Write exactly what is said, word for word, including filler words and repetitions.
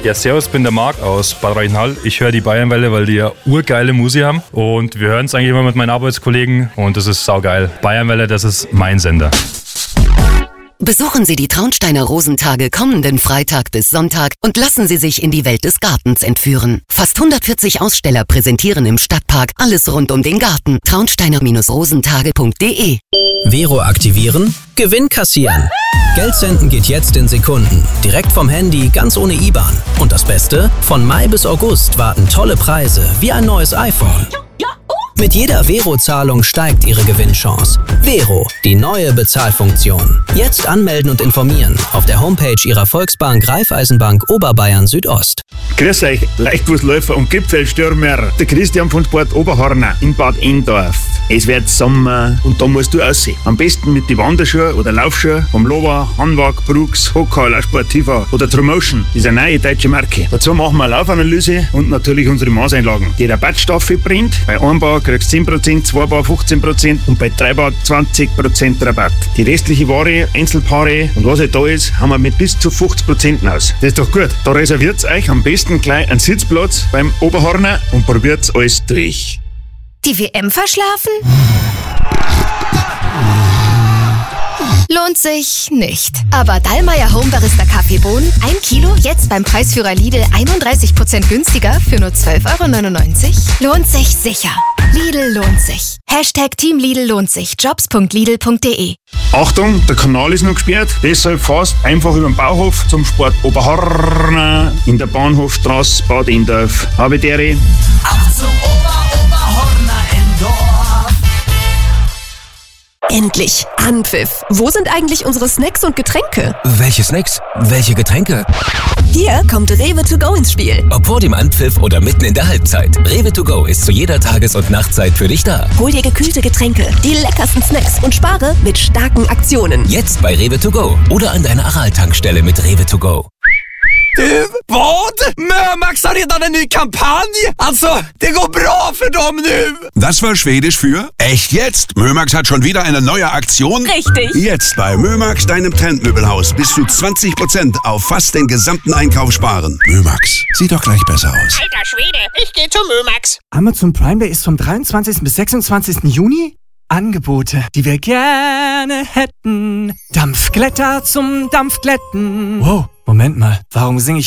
Ja, servus, bin der Marc aus Bad Reichenhall. Ich höre die Bayernwelle, weil die ja urgeile Musik haben. Und wir hören es eigentlich immer mit meinen Arbeitskollegen und das ist saugeil. Bayernwelle, das ist mein Sender. Besuchen Sie die Traunsteiner Rosentage kommenden Freitag bis Sonntag und lassen Sie sich in die Welt des Gartens entführen. Fast hundertvierzig Aussteller präsentieren im Stadtpark alles rund um den Garten. traunsteiner rosentage punkt de. Vero aktivieren, Gewinn kassieren. Geld senden geht jetzt in Sekunden. Direkt vom Handy, ganz ohne I B A N. Und das Beste? Von Mai bis August warten tolle Preise wie ein neues iPhone. Mit jeder Vero-Zahlung steigt Ihre Gewinnchance. Vero, die neue Bezahlfunktion. Jetzt anmelden und informieren auf der Homepage Ihrer Volksbank Raiffeisenbank Oberbayern Südost. Grüß euch, Leichtfußläufer und Gipfelstürmer. Der Christian von Sport Oberhorner in Bad Endorf. Es wird Sommer und da musst du aussehen. Am besten mit den Wanderschuhen oder Laufschuhen vom Lova, Hanwag, Brooks, Hochhaler, Sportiva oder Tromotion, diese neue deutsche Marke. Dazu machen wir eine Laufanalyse und natürlich unsere Maßeinlagen. Die Rabattstaffel brennt. Bei Einbau kriegst du zehn Prozent, Zweibau fünfzehn Prozent und bei Dreibau zwanzig Prozent Rabatt. Die restliche Ware, Einzelpaare und was halt da ist, haben wir mit bis zu fünfzig Prozent aus. Das ist doch gut. Da reserviert euch am besten gleich einen Sitzplatz beim Oberhorner und probiert alles durch. Die W M verschlafen? Lohnt sich nicht. Aber Dallmayr Home Barista Kaffeebohnen, ein Kilo, jetzt beim Preisführer Lidl einunddreißig Prozent günstiger für nur zwölf Euro neunundneunzig. Lohnt sich sicher. Lidl lohnt sich. Hashtag Team Lidl lohnt sich. jobs punkt lidl punkt de. Achtung, der Kanal ist noch gesperrt, deshalb fahrt einfach über den Bauhof zum Sport Oberhorner in der Bahnhofstraße Bad Endorf. Habe dere. Auf zum Ober Oberhorner Endorf. Endlich Anpfiff. Wo sind eigentlich unsere Snacks und Getränke? Welche Snacks? Welche Getränke? Hier kommt Rewe to go ins Spiel. Ob vor dem Anpfiff oder mitten in der Halbzeit. Rewe to go ist zu jeder Tages- und Nachtzeit für dich da. Hol dir gekühlte Getränke, die leckersten Snacks und spare mit starken Aktionen. Jetzt bei Rewe to go oder an deiner Aral-Tankstelle mit Rewe to go. Du, vad? Mörmax har redan en ny kampanj! Alltså, det går bra för dem nu! Das war Schwedisch für echt jetzt? Mömax hat schon wieder eine neue Aktion? Richtig! Jetzt bei Mömax, deinem Trendmöbelhaus, bis zu zwanzig Prozent auf fast den gesamten Einkauf sparen. Mömax, sieht doch gleich besser aus. Alter Schwede, ich geh zu Mömax. Amazon Prime Day ist vom dreiundzwanzigsten bis sechsundzwanzigsten Juni. Angebote, die wir gerne hätten. Dampfglätter zum Dampfglätten. Wow, Moment mal, warum singe ich